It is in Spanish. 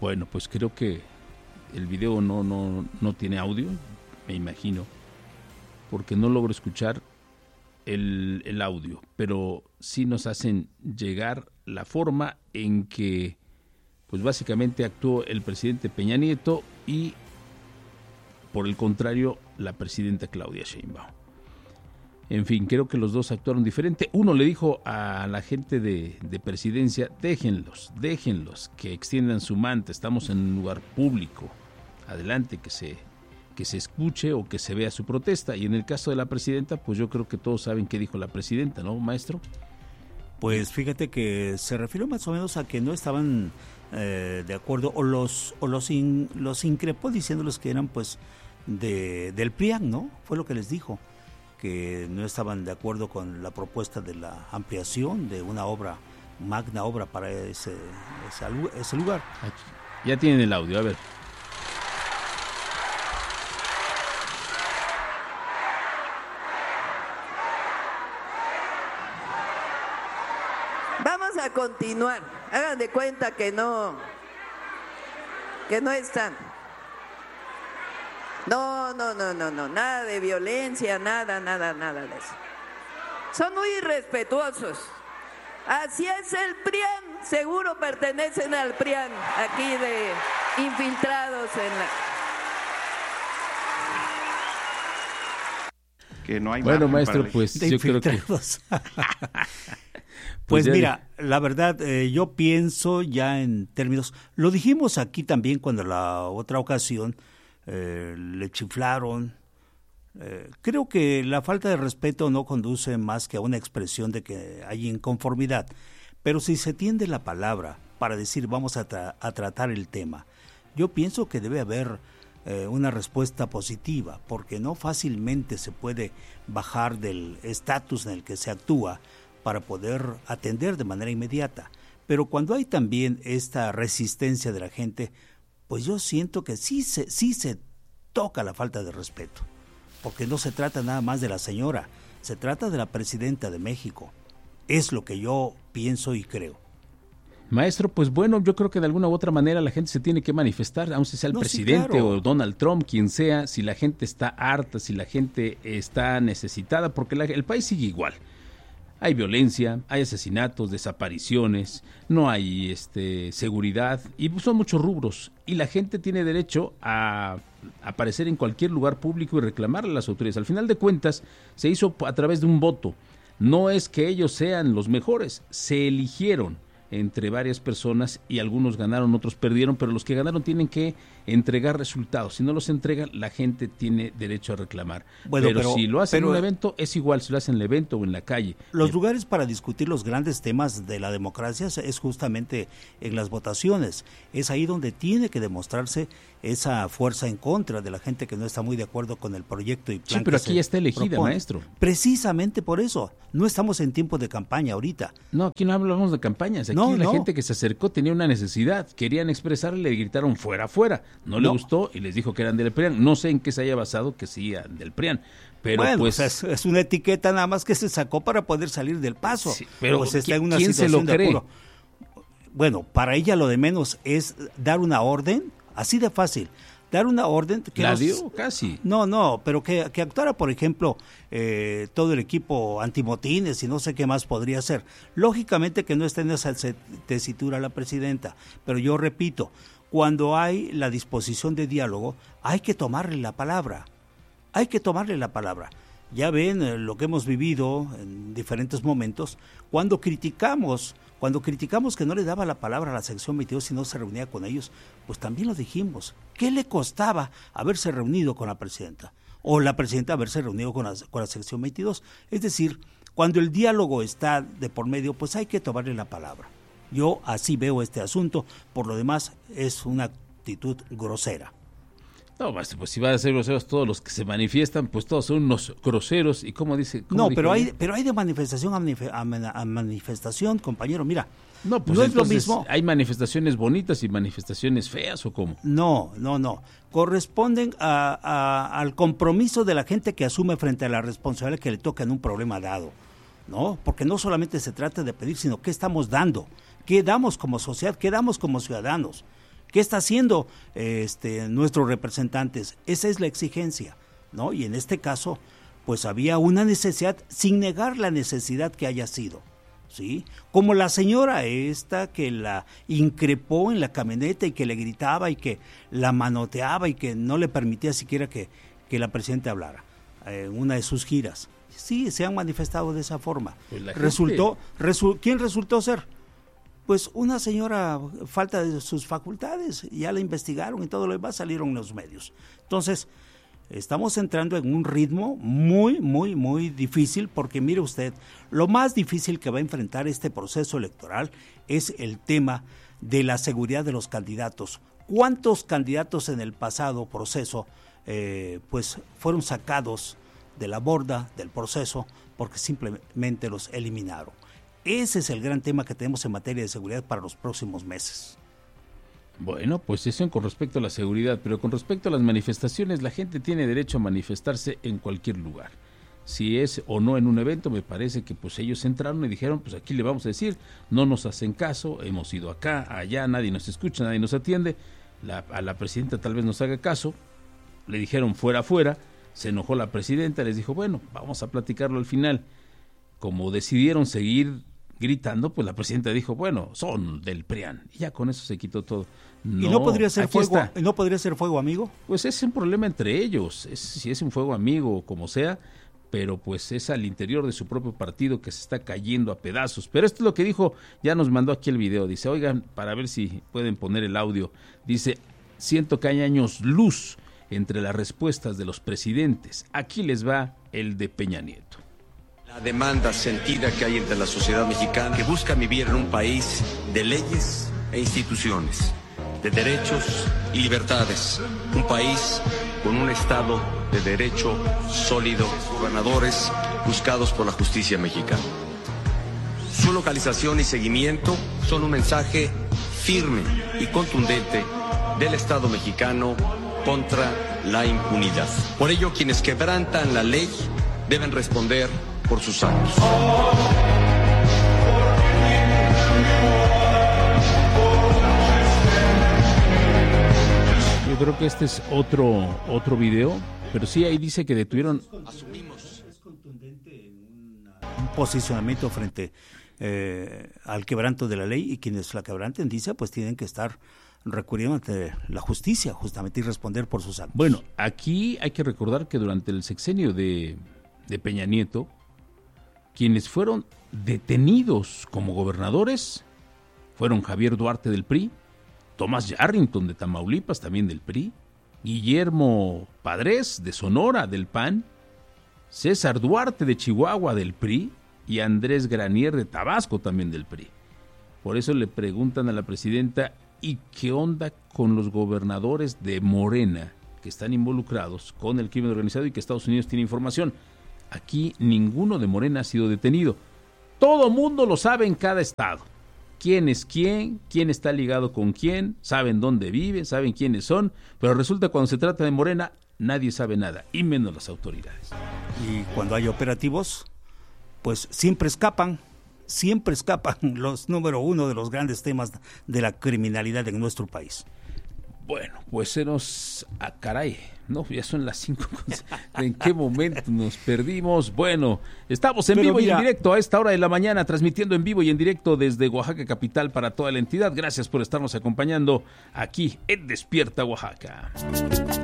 Bueno, pues creo que el video no tiene audio, me imagino, porque no logro escuchar el audio, pero sí nos hacen llegar la forma en que, pues básicamente actuó el presidente Peña Nieto y, por el contrario, la presidenta Claudia Sheinbaum. En fin, creo que los dos actuaron diferente. Uno le dijo a la gente de presidencia, déjenlos, que extiendan su manta, estamos en un lugar público, adelante, que se escuche o que se vea su protesta. Y en el caso de la presidenta, pues yo creo que todos saben qué dijo la presidenta, ¿no, maestro? Pues fíjate que se refirió más o menos a que no estaban de acuerdo, o los increpó diciéndoles que eran pues del PRIAN, ¿no? Fue lo que les dijo, que no estaban de acuerdo con la propuesta de la ampliación de una obra, magna obra para ese lugar. Ya tienen el audio, a ver. Vamos a continuar. Hagan de cuenta que no están. No, nada de violencia, nada de eso. Son muy irrespetuosos. Así es el PRIAN, seguro pertenecen al PRIAN, aquí de infiltrados en la... Que no hay bueno, maestro, pues yo creo que... Pues mira, la verdad, yo pienso ya en términos... Lo dijimos aquí también cuando la otra ocasión le chiflaron. Creo que la falta de respeto no conduce más que a una expresión de que hay inconformidad. Pero si se tiende la palabra para decir vamos a tratar el tema, yo pienso que debe haber una respuesta positiva, porque no fácilmente se puede bajar del estatus en el que se actúa para poder atender de manera inmediata. Pero cuando hay también esta resistencia de la gente, pues yo siento que sí se toca la falta de respeto, porque no se trata nada más de la señora, se trata de la presidenta de México. Es lo que yo pienso y creo. Maestro, pues bueno, yo creo que de alguna u otra manera la gente se tiene que manifestar, aun si sea el presidente, sí, claro, o Donald Trump, quien sea, si la gente está harta, si la gente está necesitada, porque el país sigue igual. Hay violencia, hay asesinatos, desapariciones, no hay seguridad, y son muchos rubros, y la gente tiene derecho a aparecer en cualquier lugar público y reclamarle a las autoridades. Al final de cuentas, se hizo a través de un voto. No es que ellos sean los mejores, se eligieron entre varias personas y algunos ganaron, otros perdieron, pero los que ganaron tienen que entregar resultados. Si no los entregan, la gente tiene derecho a reclamar. Bueno, pero si lo hacen en un evento, es igual si lo hacen en el evento o en la calle. Los lugares para discutir los grandes temas de la democracia es justamente en las votaciones. Es ahí donde tiene que demostrarse esa fuerza en contra de la gente que no está muy de acuerdo con el proyecto y plan. Sí, pero aquí ya está elegida, propone. Maestro. Precisamente por eso. No estamos en tiempo de campaña ahorita. No, aquí no hablamos de campañas. Aquí la gente que se acercó tenía una necesidad. Querían expresarle, le gritaron fuera. No le gustó y les dijo que eran del PRIAN. No sé en qué se haya basado que sí eran del PRIAN. Pero bueno, pues es una etiqueta nada más que se sacó para poder salir del paso. Sí, pero pues está en una ¿quién situación se lo cree? De apuro. Bueno, para ella lo de menos es dar una orden, así de fácil. Dar una orden que la dio casi. No, pero que actuara, por ejemplo, todo el equipo antimotines y no sé qué más podría hacer. Lógicamente que no está en esa tesitura la presidenta, pero yo repito, cuando hay la disposición de diálogo, hay que tomarle la palabra. Ya ven lo que hemos vivido en diferentes momentos, cuando criticamos que no le daba la palabra a la sección 22 y no se reunía con ellos, pues también lo dijimos. ¿Qué le costaba haberse reunido con la presidenta? O la presidenta haberse reunido con la sección 22. Es decir, cuando el diálogo está de por medio, pues hay que tomarle la palabra. Yo así veo este asunto, por lo demás es una actitud grosera. No, pues si van a ser groseros todos los que se manifiestan, pues todos son unos groseros. ¿Y cómo dice? No, pero hay de manifestación a manifestación, compañero, mira. No, pues no es lo mismo. ¿Hay manifestaciones bonitas y manifestaciones feas o cómo? No. Corresponden al compromiso de la gente que asume frente a la responsabilidad que le toca en un problema dado, ¿no? Porque no solamente se trata de pedir, sino qué estamos dando, qué damos como sociedad, qué damos como ciudadanos. ¿Qué está haciendo nuestros representantes? Esa es la exigencia, ¿no? Y en este caso, pues había una necesidad, sin negar la necesidad que haya sido, ¿sí? Como la señora esta que la increpó en la camioneta y que le gritaba y que la manoteaba y que no le permitía siquiera que la presidenta hablara en una de sus giras. Sí, se han manifestado de esa forma. Pues ¿quién resultó ser? Pues una señora, falta de sus facultades, ya la investigaron y todo lo demás, salieron en los medios. Entonces, estamos entrando en un ritmo muy, muy, muy difícil, porque mire usted, lo más difícil que va a enfrentar este proceso electoral es el tema de la seguridad de los candidatos. ¿Cuántos candidatos en el pasado proceso pues fueron sacados de la borda del proceso porque simplemente los eliminaron? Ese es el gran tema que tenemos en materia de seguridad para los próximos meses. Bueno, pues eso con respecto a la seguridad, pero con respecto a las manifestaciones, la gente tiene derecho a manifestarse en cualquier lugar. Si es o no en un evento, me parece que pues ellos entraron y dijeron, pues aquí le vamos a decir, no nos hacen caso, hemos ido acá, allá, nadie nos escucha, nadie nos atiende, a la presidenta tal vez nos haga caso, le dijeron fuera, se enojó la presidenta, les dijo, bueno, vamos a platicarlo al final. Como decidieron seguir gritando, pues la presidenta dijo, bueno, son del PRIAN, y ya con eso se quitó todo. No, ¿y no podría ser fuego amigo? Pues es un problema entre ellos, si es un fuego amigo o como sea, pero pues es al interior de su propio partido que se está cayendo a pedazos. Pero esto es lo que dijo, ya nos mandó aquí el video, dice, oigan, para ver si pueden poner el audio, dice, siento que hay años luz entre las respuestas de los presidentes, aquí les va el de Peña Nieto. La demanda sentida que hay entre la sociedad mexicana que busca vivir en un país de leyes e instituciones, de derechos y libertades, un país con un Estado de derecho sólido, gobernadores buscados por la justicia mexicana. Su localización y seguimiento son un mensaje firme y contundente del Estado mexicano contra la impunidad. Por ello, quienes quebrantan la ley deben responder por sus actos. Yo creo que este es otro video, pero sí ahí dice que detuvieron. Es contundente en un posicionamiento frente al quebranto de la ley, y quienes la quebranten, dice, pues tienen que estar recurriendo ante la justicia justamente y responder por sus actos. Bueno, aquí hay que recordar que durante el sexenio de Peña Nieto, quienes fueron detenidos como gobernadores fueron Javier Duarte del PRI, Tomás Yarrington de Tamaulipas, también del PRI, Guillermo Padres de Sonora, del PAN, César Duarte de Chihuahua, del PRI, y Andrés Granier de Tabasco, también del PRI. Por eso le preguntan a la presidenta, ¿y qué onda con los gobernadores de Morena que están involucrados con el crimen organizado y que Estados Unidos tiene información? Aquí ninguno de Morena ha sido detenido. Todo mundo lo sabe en cada estado. ¿Quién es quién está ligado con quién? Saben dónde viven, saben quiénes son, pero resulta cuando se trata de Morena, nadie sabe nada, y menos las autoridades. Y cuando hay operativos, pues siempre escapan los número uno de los grandes temas de la criminalidad en nuestro país. Bueno, pues se nos... caray, no, ya son las 5. ¿En qué momento nos perdimos? Bueno, estamos en vivo y en directo a esta hora de la mañana, transmitiendo en vivo y en directo desde Oaxaca capital para toda la entidad. Gracias por estarnos acompañando aquí en Despierta Oaxaca.